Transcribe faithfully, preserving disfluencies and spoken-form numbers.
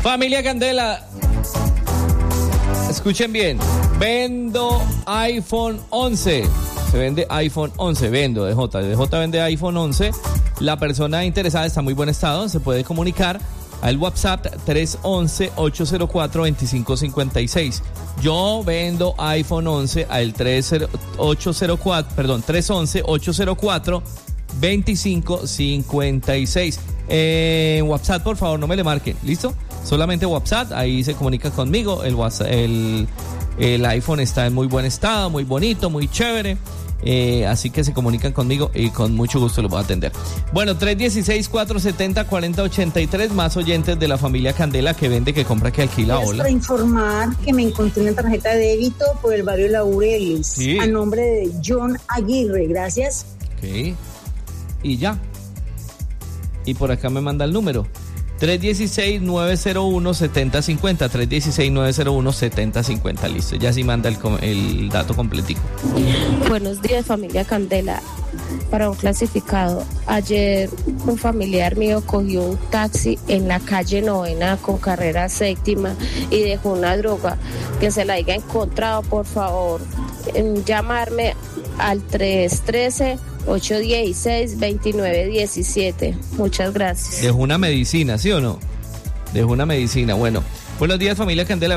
Familia Candela, escuchen bien, vendo iPhone once, se vende iPhone once, vendo, D J, D J vende iPhone once, la persona interesada está en muy buen estado, se puede comunicar al WhatsApp tres once, ocho cero cuatro, veinticinco cincuenta y seis. Yo vendo iPhone once al tres ocho cero cuatro, perdón, tres once, ocho cero cuatro, veinticinco cincuenta y seis. Eh, en WhatsApp, por favor, no me le marquen, ¿listo? Solamente WhatsApp, ahí se comunica conmigo. El, WhatsApp, el, el iPhone está en muy buen estado, muy bonito, muy chévere. Eh, así que se comunican conmigo y con mucho gusto los voy a atender. Bueno, tres uno seis, cuatro siete cero, cuatro cero ocho tres, más oyentes de la familia Candela, que vende, que compra, que alquila. Gracias hola. Para informar que me encontré una tarjeta de débito por el barrio Laureles, sí, a nombre de John Aguirre. Gracias. Ok. Y ya. Y por acá me manda el número. tres uno seis, nueve cero uno, siete cero cinco cero, tres uno seis, nueve cero uno, siete cero cinco cero, listo, ya sí manda el, el dato completico. Buenos días, familia Candela. Para un clasificado, ayer un familiar mío cogió un taxi en la calle Novena con carrera séptima y dejó una droga, que se la haya encontrado, por favor, en llamarme al tres uno tres, ocho uno seis, dos nueve uno siete. Muchas gracias. Dejó una medicina, ¿sí o no? Dejó una medicina. Bueno, buenos días, familia Candela.